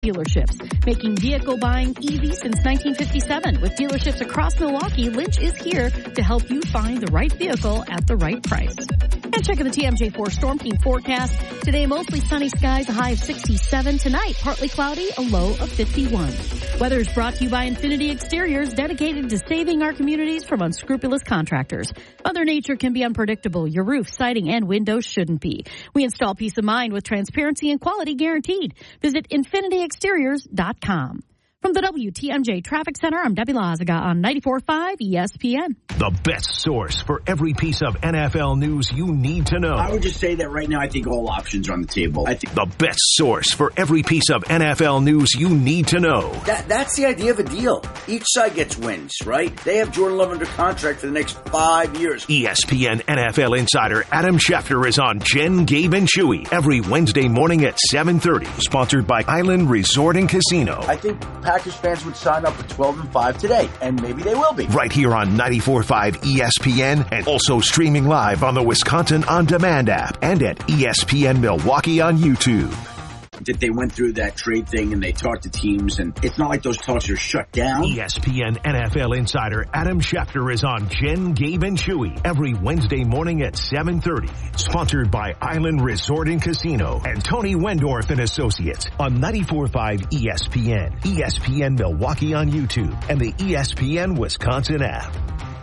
Dealerships, making vehicle buying easy since 1957. With dealerships across Milwaukee, Lynch is here to help you find the right vehicle at the right price. And checking the TMJ4 Storm Team forecast. Today, mostly sunny skies, a high of 67. Tonight, partly cloudy, a low of 51. Weather is brought to you by Infinity Exteriors, dedicated to saving our communities from unscrupulous contractors. Mother Nature can be unpredictable. Your roof, siding, and windows shouldn't be. We install peace of mind with transparency and quality guaranteed. Visit infinityexteriors.com. From the WTMJ Traffic Center, I'm Debbie Lazaga on 94.5 ESPN. The best source for every piece of NFL news you need to know. I would just say that right now I think all options are on the table. The best source for every piece of NFL news you need to know. That's the idea of a deal. Each side gets wins, right? They have Jordan Love under contract for the next 5 years. ESPN NFL insider Adam Schefter is on Jen, Gabe, and Chewy every Wednesday morning at 7:30. Sponsored by Island Resort and Casino. I think Packers fans would sign up for 12-5 today, and maybe they will be. Right here on 94.5 ESPN, and also streaming live on the Wisconsin On Demand app and at ESPN Milwaukee on YouTube. That they went through that trade thing and they talked to teams, and it's not like those talks are shut down. ESPN NFL insider Adam Schefter is on Jen, Gabe, and Chewy every Wednesday morning at 7:30. Sponsored by Island Resort and Casino and Tony Wendorf and Associates on 94.5 ESPN, ESPN Milwaukee on YouTube, and the ESPN Wisconsin app.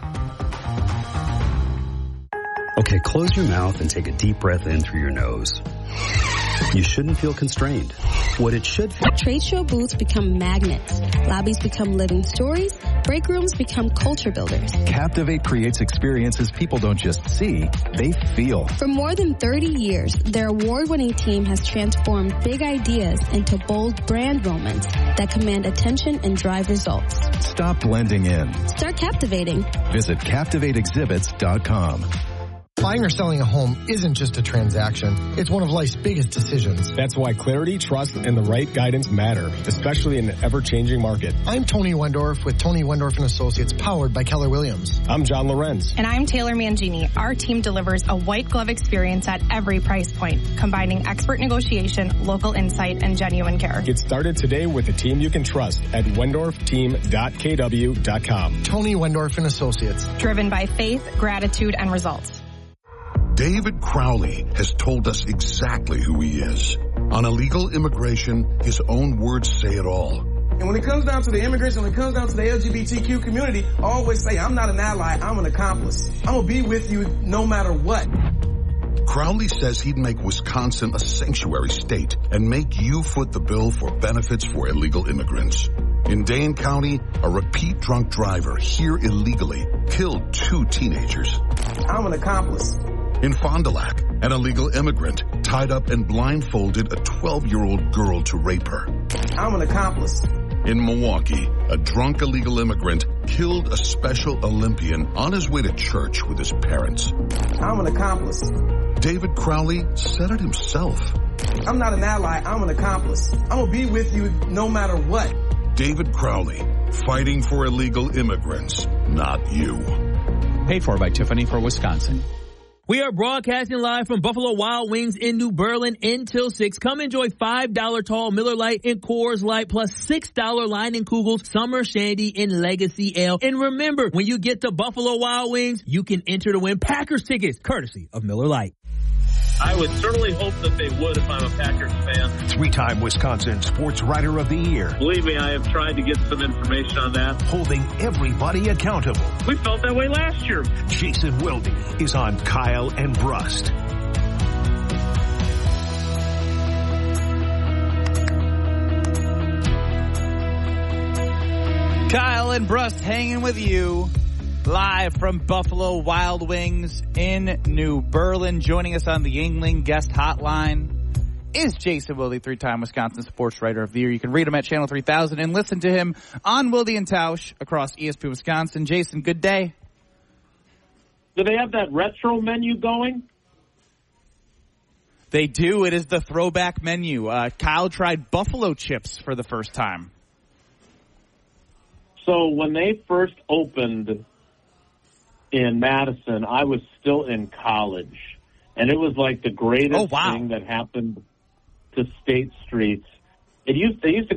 Okay, close your mouth and take a deep breath in through your nose. You shouldn't feel constrained. What it should feel. Trade show booths become magnets. Lobbies become living stories. Break rooms become culture builders. Captivate creates experiences people don't just see, they feel. For more than 30 years, their award-winning team has transformed big ideas into bold brand moments that command attention and drive results. Stop blending in. Start captivating. Visit CaptivateExhibits.com. Buying or selling a home isn't just a transaction. It's one of life's biggest decisions. That's why clarity, trust, and the right guidance matter, especially in an ever-changing market. I'm Tony Wendorf with Tony Wendorf and Associates, powered by Keller Williams. I'm John Lorenz. And I'm Taylor Mangini. Our team delivers a white glove experience at every price point, combining expert negotiation, local insight, and genuine care. Get started today with a team you can trust at WendorfTeam.kw.com. Tony Wendorf and Associates. Driven by faith, gratitude, and results. David Crowley has told us exactly who he is. On illegal immigration, his own words say it all. And when it comes down to the immigration, when it comes down to the LGBTQ community, I always say, I'm not an ally, I'm an accomplice. I'm going to be with you no matter what. Crowley says he'd make Wisconsin a sanctuary state and make you foot the bill for benefits for illegal immigrants. In Dane County, a repeat drunk driver here illegally killed 2 teenagers. I'm an accomplice. In Fond du Lac, an illegal immigrant tied up and blindfolded a 12-year-old girl to rape her. I'm an accomplice. In Milwaukee, a drunk illegal immigrant killed a Special Olympian on his way to church with his parents. I'm an accomplice. David Crowley said it himself. I'm not an ally, I'm an accomplice. I'm going to be with you no matter what. David Crowley, fighting for illegal immigrants, not you. Paid for by Tiffany for Wisconsin. We are broadcasting live from Buffalo Wild Wings in New Berlin until 6. Come enjoy $5 tall Miller Lite and Coors Light plus $6 Leinenkugels, Summer Shandy, and Legacy Ale. And remember, when you get to Buffalo Wild Wings, you can enter to win Packers tickets, courtesy of Miller Lite. I would certainly hope that they would if I'm a Packers fan. 3-time Wisconsin Sports Writer of the Year. Believe me, I have tried to get some information on that. Holding everybody accountable. We felt that way last year. Jason Wilde is on Kyle and Brust. Kyle and Brust hanging with you. Live from Buffalo Wild Wings in New Berlin. Joining us on the Yuengling guest hotline is Jason Wilde, 3-time Wisconsin Sports Writer of the Year. You can read him at Channel 3000 and listen to him on Wilde and Tausch across ESPN Wisconsin. Jason, good day. Do they have that retro menu going? They do. It is the throwback menu. Kyle tried buffalo chips for the first time. So when they first opened in Madison, I was still in college, and it was like the greatest thing that happened to State Street They used to